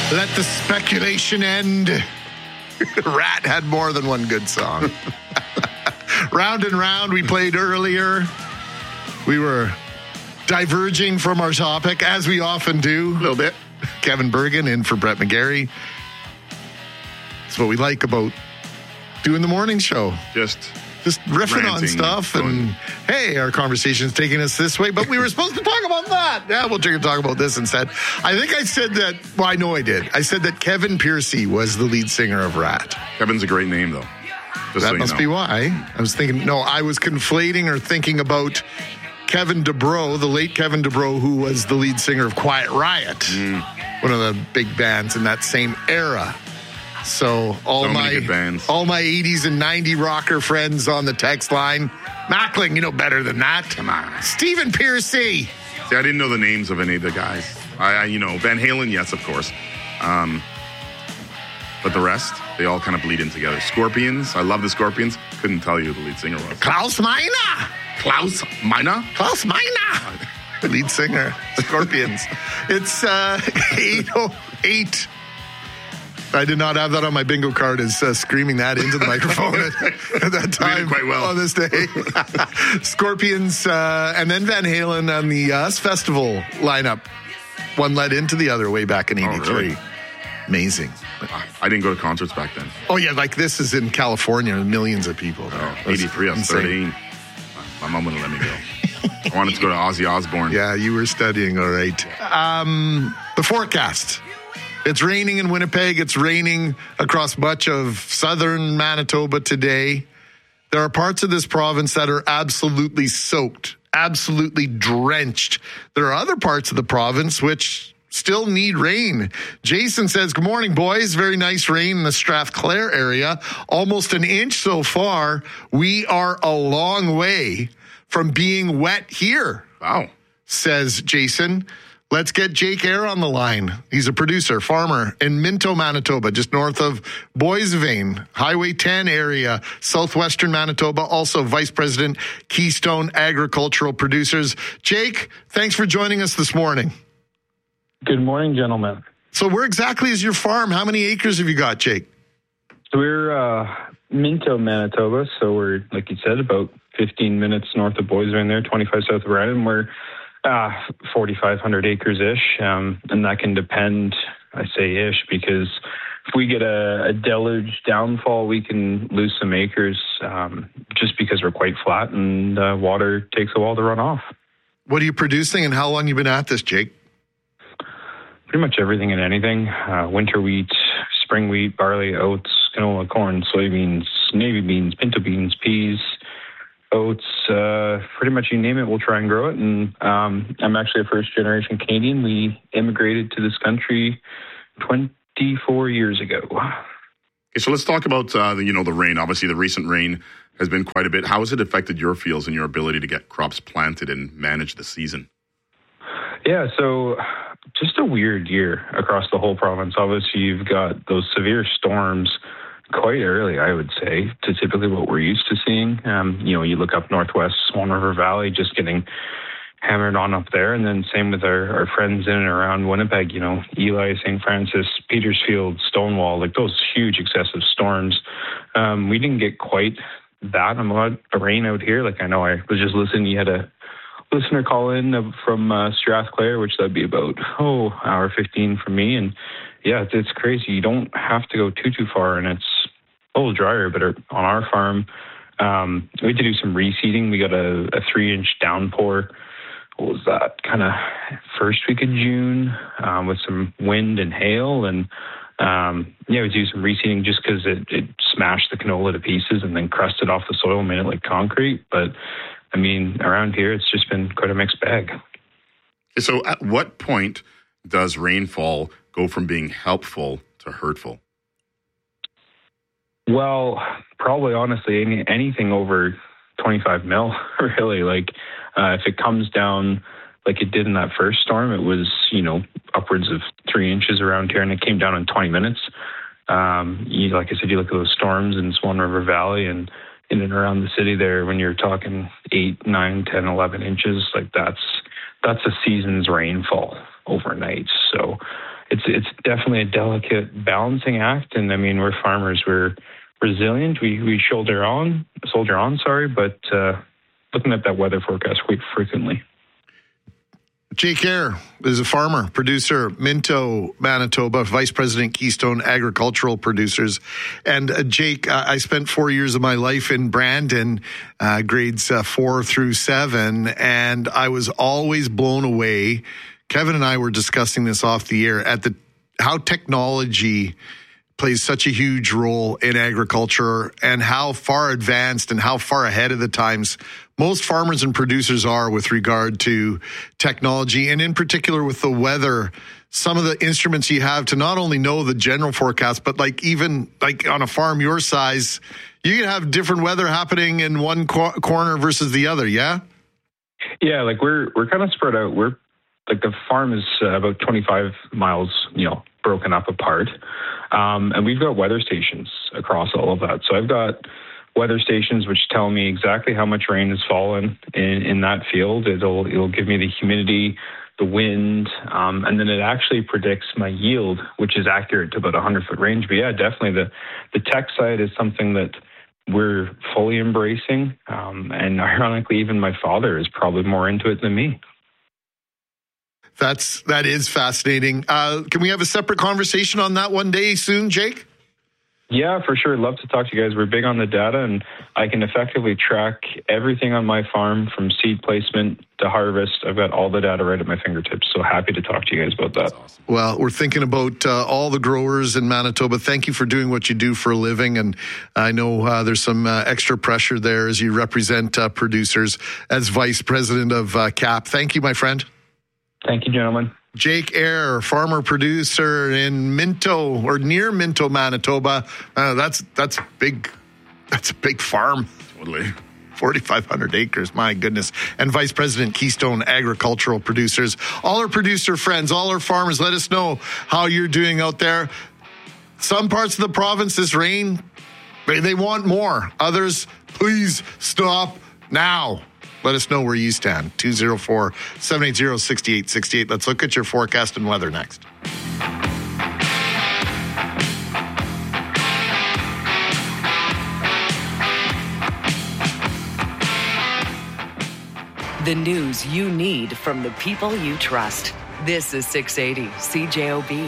Let the speculation end. Rat had more than one good song. Round and Round we played earlier. We were diverging from our topic, as we often do. A little bit. Kevin Bergen in for Brett McGarry. That's what we like about doing the morning show. Just riffing on stuff. And hey, our conversation's taking us this way, but we were supposed to talk about that. Yeah, we'll talk about this instead. I think I said that, well, I know I did. I said that Kevin Piercy was the lead singer of Rat. Kevin's a great name, though. That must be why. I was thinking, I was conflating or thinking about Kevin DuBrow, the late Kevin DuBrow, who was the lead singer of Quiet Riot, one of the big bands in that same era. So all my 80s and 90s rocker friends on the text line, Mackling, you know better than that. Come on. Stephen Piercy. See, I didn't know the names of any of the guys. I Van Halen, yes, of course. But the rest, they all kind of bleed in together. Scorpions, I love the Scorpions. Couldn't tell you who the lead singer was. Klaus Meine. Klaus Meine? Klaus Meine. The lead singer. Scorpions. It's 8:08. I did not have that on my bingo card as screaming that into the microphone at that time quite well on this day. Scorpions and then Van Halen on the US Festival lineup. One led into the other way back in 83. Oh, really? Amazing. I didn't go to concerts back then. Oh, yeah, like this is in California, millions of people. 83, I was 13. My mom wouldn't let me go. I wanted to go to Ozzy Osbourne. Yeah, you were studying, all right. The forecast. It's raining in Winnipeg. It's raining across much of southern Manitoba today. There are parts of this province that are absolutely soaked, absolutely drenched. There are other parts of the province which still need rain. Jason says, good morning, boys. Very nice rain in the Strathclair area. Almost an inch so far. We are a long way from being wet here. Wow. Says Jason. Let's get Jake Eyre on the line. He's a producer, farmer in Minto, Manitoba, just north of Boissevain, Highway 10 area, southwestern Manitoba, also vice president, Keystone Agricultural Producers. Jake, thanks for joining us this morning. Good morning, gentlemen. So where exactly is your farm? How many acres have you got, Jake? We're Minto, Manitoba, so we're, like you said, about 15 minutes north of Boissevain there, 25 south of Brandon. We're 4,500 acres-ish, and that can depend, I say ish, because if we get a deluge downfall, we can lose some acres just because we're quite flat and water takes a while to run off. What are you producing and how long you been at this, Jake? Pretty much everything and anything. Winter wheat, spring wheat, barley, oats, canola, corn, soybeans, navy beans, pinto beans, peas, oats, pretty much you name it, we'll try and grow it. And I'm actually a first-generation Canadian. We immigrated to this country 24 years ago. Okay, so let's talk about the rain. Obviously, the recent rain has been quite a bit. How has it affected your fields and your ability to get crops planted and manage the season? Yeah, so just a weird year across the whole province. Obviously, you've got those severe storms quite early, I would say, to typically what we're used to seeing. You look up northwest Swan River Valley, just getting hammered on up there. And then same with our friends in and around Winnipeg, Eli, St. Francis, Petersfield, Stonewall, like those huge excessive storms. We didn't get quite that amount of rain out here. Like I know I was just listening, you had a listener call in from Strathclair, which that'd be about, hour 15 from me. And yeah, it's crazy. You don't have to go too far, and it's a little drier. But on our farm, we had to do some reseeding. We got a 3-inch downpour. What was that? Kind of first week of June with some wind and hail. And we do some reseeding just because it smashed the canola to pieces and then crusted off the soil, made it like concrete. But I mean, around here, it's just been quite a mixed bag. So at what point does rainfall go from being helpful to hurtful? Well, probably honestly, anything over 25 mil, really. Like if it comes down like it did in that first storm, it was, upwards of 3 inches around here, and it came down in 20 minutes. Like I said, you look at those storms in Swan River Valley and in and around the city there, when you're talking 8, 9, 10, 11 inches, like that's a season's rainfall overnight. So it's definitely a delicate balancing act. And I mean, we're farmers, we're resilient, we soldier on, but looking at that weather forecast quite frequently. Jake Eyre is a farmer, producer, Minto, Manitoba, Vice President, Keystone Agricultural Producers. And Jake, I spent 4 years of my life in Brandon, grades 4 through 7, and I was always blown away. Kevin and I were discussing this off the air at how technology plays such a huge role in agriculture and how far advanced and how far ahead of the times most farmers and producers are with regard to technology, and in particular with the weather. Some of the instruments you have to not only know the general forecast, but even on a farm your size, you can have different weather happening in one corner versus the other. Yeah. Yeah. We're kind of spread out. We're the farm is about 25 miles, broken up apart. And we've got weather stations across all of that. So I've got weather stations which tell me exactly how much rain has fallen in that field. It'll give me the humidity, the wind, and then it actually predicts my yield, which is accurate to about 100-foot range. But yeah, definitely the tech side is something that we're fully embracing. And ironically, even my father is probably more into it than me. That is fascinating. Can we have a separate conversation on that one day soon, Jake? Yeah, for sure. Love to talk to you guys. We're big on the data, and I can effectively track everything on my farm from seed placement to harvest. I've got all the data right at my fingertips. So happy to talk to you guys about that. Awesome. Well, we're thinking about all the growers in Manitoba. Thank you for doing what you do for a living. And I know there's some extra pressure there as you represent producers as Vice President of CAP. Thank you, my friend. Thank you, gentlemen. Jake Eyre, farmer producer in Minto or near Minto, Manitoba. That's big. That's a big farm. Totally. 4,500 acres. My goodness. And Vice President, Keystone Agricultural Producers. All our producer friends, all our farmers, let us know how you're doing out there. Some parts of the province, this rain, they want more. Others, please stop now. Let us know where you stand. 204-780-6868. Let's look at your forecast and weather next. The news you need from the people you trust. This is 680 CJOB.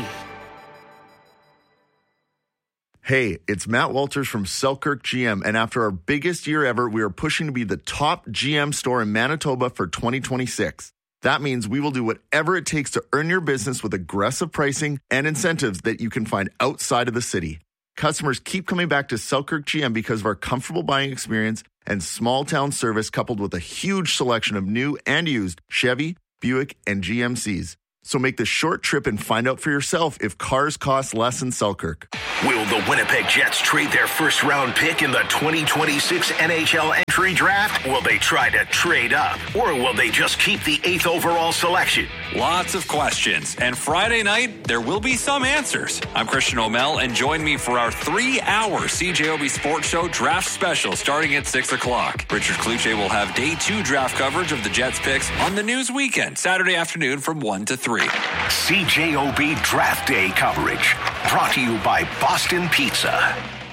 Hey, it's Matt Walters from Selkirk GM, and after our biggest year ever, we are pushing to be the top GM store in Manitoba for 2026. That means we will do whatever it takes to earn your business with aggressive pricing and incentives that you can find outside of the city. Customers keep coming back to Selkirk GM because of our comfortable buying experience and small-town service coupled with a huge selection of new and used Chevy, Buick, and GMCs. So make the short trip and find out for yourself if cars cost less in Selkirk. Will the Winnipeg Jets trade their first-round pick in the 2026 NHL entry draft? Will they try to trade up? Or will they just keep the 8th overall selection? Lots of questions. And Friday night, there will be some answers. I'm Christian O'Mell, and join me for our 3-hour CJOB Sports Show draft special starting at 6 o'clock. Richard Kluche will have Day 2 draft coverage of the Jets picks on the News Weekend, Saturday afternoon from 1 to 3. CJOB Draft Day coverage. Brought to you by Boston Pizza.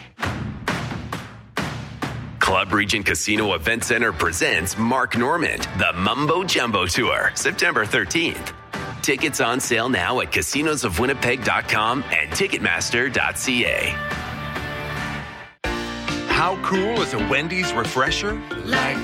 Club Regent Casino Event Center presents Mark Normand, the Mumbo Jumbo Tour, September 13th. Tickets on sale now at casinosofwinnipeg.com and Ticketmaster.ca. How cool is a Wendy's refresher?